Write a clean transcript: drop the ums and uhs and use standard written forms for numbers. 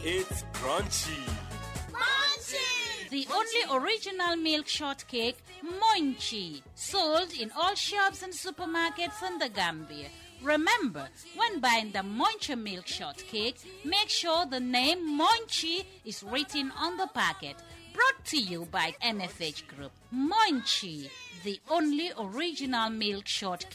It's crunchy. Munchie! The only original milk shortcake, Munchie, sold in all shops and supermarkets in the Gambia. Remember, when buying the Munchie milk shortcake, make sure the name Munchie is written on the packet. Brought to you by NFH Group. Munchie, the only original milk shortcake.